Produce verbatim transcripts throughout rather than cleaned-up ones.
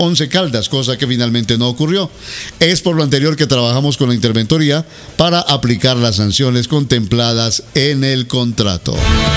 Once Caldas, cosa que finalmente no ocurrió. Es por lo anterior que trabajamos con la interventoría para aplicar las sanciones contempladas en el contrato.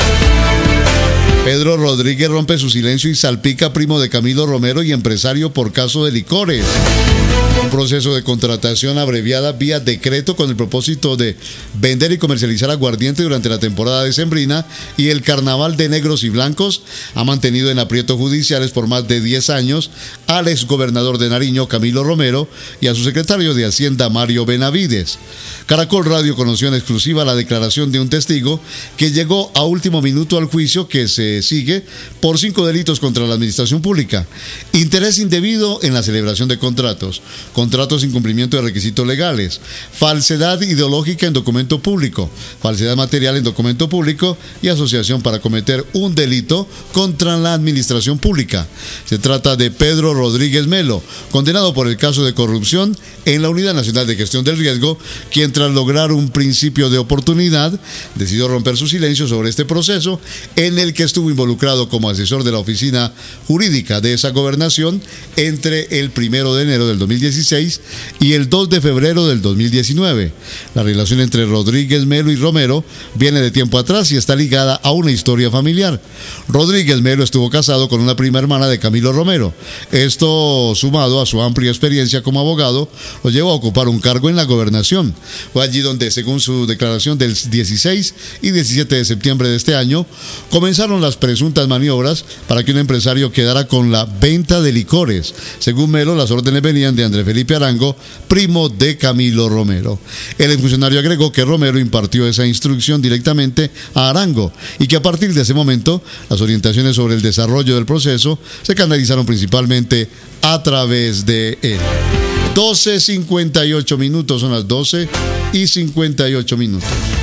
Pedro Rodríguez rompe su silencio y salpica primo de Camilo Romero y empresario por caso de licores. Un proceso de contratación abreviada vía decreto con el propósito de vender y comercializar aguardiente durante la temporada decembrina y el carnaval de negros y blancos ha mantenido en aprietos judiciales por más de diez años al exgobernador de Nariño, Camilo Romero, y a su secretario de Hacienda, Mario Benavides. Caracol Radio conoció en exclusiva la declaración de un testigo que llegó a último minuto al juicio que se sigue por cinco delitos contra la administración pública: interés indebido en la celebración de contratos, contratos sin cumplimiento de requisitos legales, falsedad ideológica en documento público, falsedad material en documento público y asociación para cometer un delito contra la administración pública. Se trata de Pedro Rodríguez Melo, condenado por el caso de corrupción en la Unidad Nacional de Gestión del Riesgo, quien tras lograr un principio de oportunidad decidió romper su silencio sobre este proceso en el que estuvo involucrado como asesor de la oficina jurídica de esa gobernación entre el primero de enero del dos mil dieciséis y el dos de febrero del dos mil diecinueve. La relación entre Rodríguez Melo y Romero viene de tiempo atrás y está ligada a una historia familiar. Rodríguez Melo estuvo casado con una prima hermana de Camilo Romero. Esto, sumado a su amplia experiencia como abogado, lo llevó a ocupar un cargo en la gobernación. Fue allí donde, según su declaración del dieciséis y diecisiete de septiembre de este año, comenzaron las presuntas maniobras para que un empresario quedara con la venta de licores. Según Melo, las órdenes venían de Andrés Felipe Arango, primo de Camilo Romero. El exfuncionario agregó que Romero impartió esa instrucción directamente a Arango y que a partir de ese momento las orientaciones sobre el desarrollo del proceso se canalizaron principalmente a través de él. doce cincuenta y ocho minutos, son las doce y cincuenta y ocho minutos.